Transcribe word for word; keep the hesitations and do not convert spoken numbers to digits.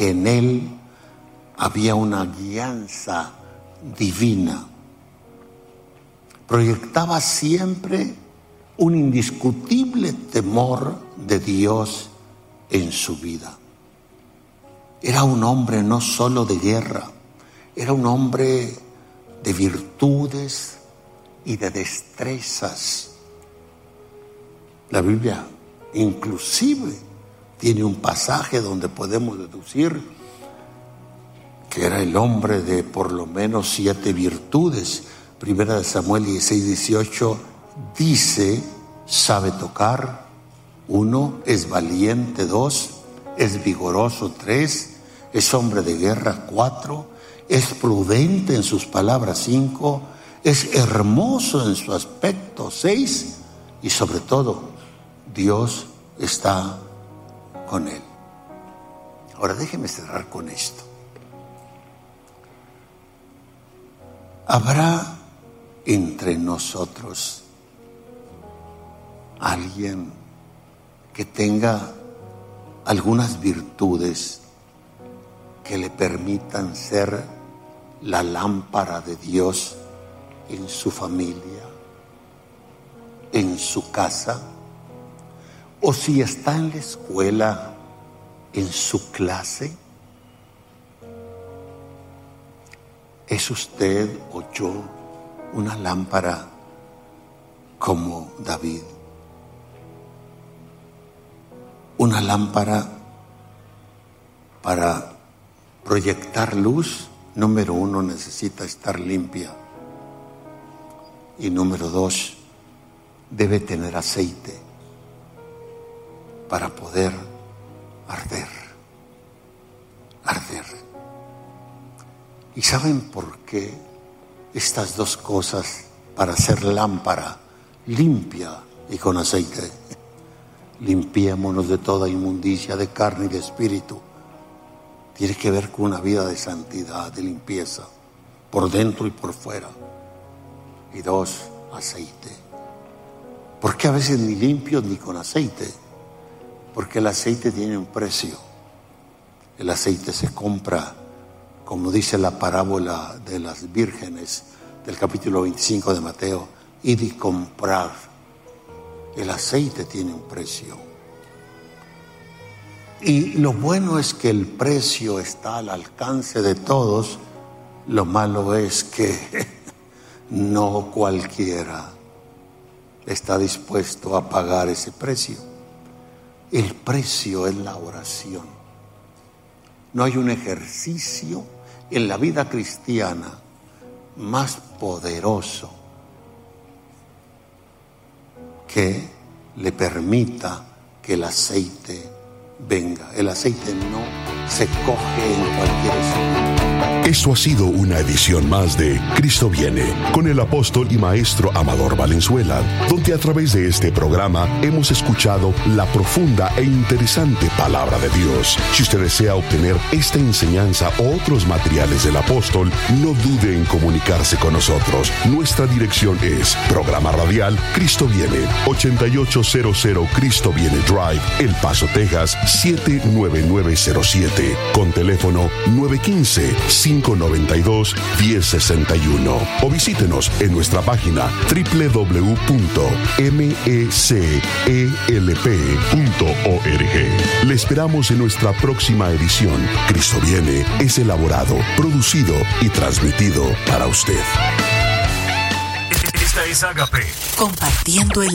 que en él había una guianza divina. Proyectaba siempre un indiscutible temor de Dios en su vida. Era un hombre no solo de guerra, era un hombre de virtudes y de destrezas. La Biblia inclusive tiene un pasaje donde podemos deducir que era el hombre de por lo menos siete virtudes. Primera de Samuel dieciséis, dieciocho dice: sabe tocar, uno, es valiente, dos, es vigoroso, tres, es hombre de guerra, cuatro, es prudente en sus palabras, cinco, es hermoso en su aspecto, seis, y sobre todo, Dios está con él. Ahora déjeme cerrar con esto. ¿Habrá entre nosotros alguien que tenga algunas virtudes que le permitan ser la lámpara de Dios en su familia, en su casa, o si está en la escuela, en su clase? ¿Es usted o yo una lámpara como David? Una lámpara para proyectar luz. Número uno, necesita estar limpia. Y número dos, debe tener aceite para poder arder, arder. ¿Y saben por qué estas dos cosas para ser lámpara limpia y con aceite? Limpiémonos de toda inmundicia de carne y de espíritu. Tiene que ver con una vida de santidad, de limpieza, por dentro y por fuera. Y dos, aceite. ¿Por qué a veces ni limpios ni con aceite? Porque el aceite tiene un precio. El aceite se compra, como dice la parábola de las vírgenes del capítulo veinticinco de Mateo: id y comprad. El aceite tiene un precio. Y lo bueno es que el precio está al alcance de todos. Lo malo es que no cualquiera está dispuesto a pagar ese precio. El precio es la oración. No hay un ejercicio en la vida cristiana más poderoso que le permita que el aceite venga. El aceite no se coge en cualquier sitio. Esto ha sido una edición más de Cristo Viene, con el apóstol y maestro Amador Valenzuela, donde a través de este programa hemos escuchado la profunda e interesante palabra de Dios. Si usted desea obtener esta enseñanza o otros materiales del apóstol, no dude en comunicarse con nosotros. Nuestra dirección es Programa Radial Cristo Viene, ochenta y ocho cero cero Cristo Viene Drive, El Paso, Texas, siete nueve nueve cero siete, con teléfono nueve uno cinco, cinco nueve dos, uno cero seis uno, o visítenos en nuestra página doble u doble u doble u punto mecelp punto org. Le esperamos en nuestra próxima edición. Cristo Viene es elaborado, producido y transmitido para usted. Esta es Agape, compartiendo el